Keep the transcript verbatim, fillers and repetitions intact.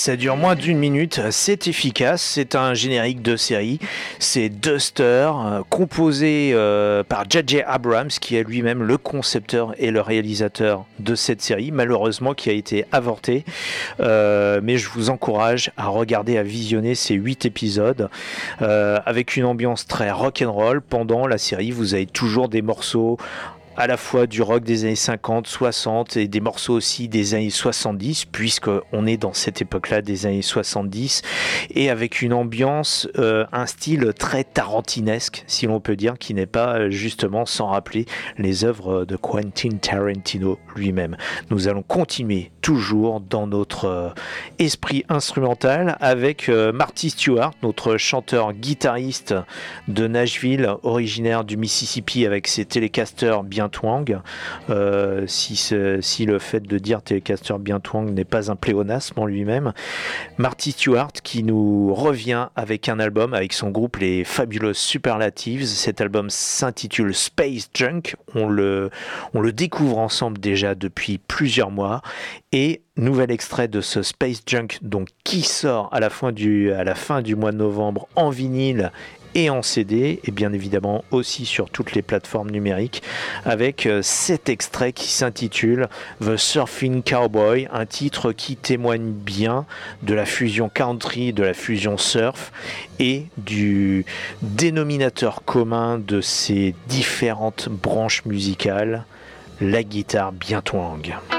Ça dure moins d'une minute, c'est efficace, c'est un générique de série, c'est Duster, euh, composé euh, par J J Abrams, qui est lui-même le concepteur et le réalisateur de cette série, malheureusement qui a été avorté, euh, mais je vous encourage à regarder, à visionner ces huit épisodes, euh, avec une ambiance très rock'n'roll. Pendant la série, vous avez toujours des morceaux à la fois du rock des années cinquante, soixante et des morceaux aussi des années soixante-dix, puisqu'on est dans cette époque-là des années soixante-dix, et avec une ambiance, euh, un style très tarantinesque, si l'on peut dire, qui n'est pas justement sans rappeler les œuvres de Quentin Tarantino lui-même. Nous allons continuer toujours dans notre euh, esprit instrumental avec euh, Marty Stuart, notre chanteur-guitariste de Nashville, originaire du Mississippi, avec ses télécasters bien twang, euh, si, si le fait de dire télécaster bien twang n'est pas un pléonasme en lui-même. Marty Stuart qui nous revient avec un album avec son groupe les Fabulous Superlatives. Cet album s'intitule Space Junk. On le, on le découvre ensemble déjà depuis plusieurs mois, et nouvel extrait de ce Space Junk, donc, qui sort à la fin du, à la fin du mois de novembre en vinyle et en C D, et bien évidemment aussi sur toutes les plateformes numériques, avec cet extrait qui s'intitule The Surfing Cowboy, un titre qui témoigne bien de la fusion country, de la fusion surf, et du dénominateur commun de ces différentes branches musicales, la guitare bien twang.